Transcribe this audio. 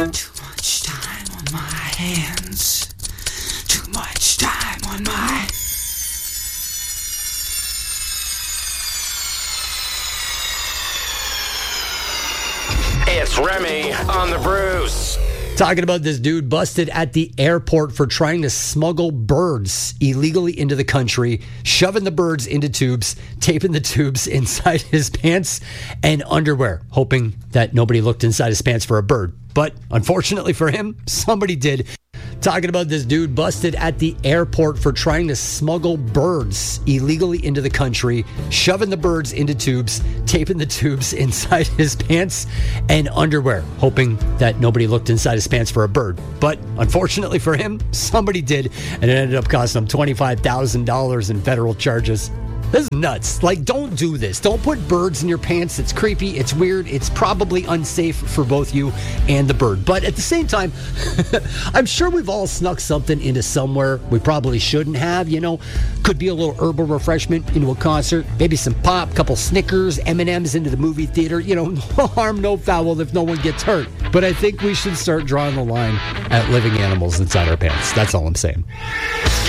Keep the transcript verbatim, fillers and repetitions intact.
Too much time on my hands. Too much time on my... It's Remy on the Bruce. Talking about this dude busted at the airport for trying to smuggle birds illegally into the country, shoving the birds into tubes, taping the tubes inside his pants and underwear, hoping that nobody looked inside his pants for a bird. But unfortunately for him, somebody did. Talking about this dude busted at the airport for trying to smuggle birds illegally into the country, shoving the birds into tubes, taping the tubes inside his pants and underwear, hoping that nobody looked inside his pants for a bird. But unfortunately for him, somebody did, and it ended up costing him twenty-five thousand dollars in federal charges. This is nuts. Like, don't do this. Don't put birds in your pants. It's creepy. It's weird. It's probably unsafe for both you and the bird. But at the same time, I'm sure we've all snuck something into somewhere we probably shouldn't have, you know. Could be a little herbal refreshment into a concert. Maybe some pop, couple Snickers, M and M's into the movie theater. You know, no harm, no foul if no one gets hurt. But I think we should start drawing the line at living animals inside our pants. That's all I'm saying.